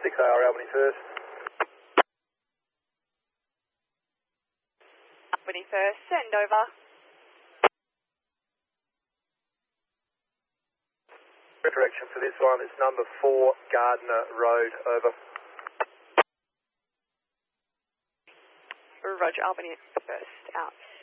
6AR Albany first. Albany first, send over. Direction for this one is number 4 Gardner Road, over. Roger, Albany first, out.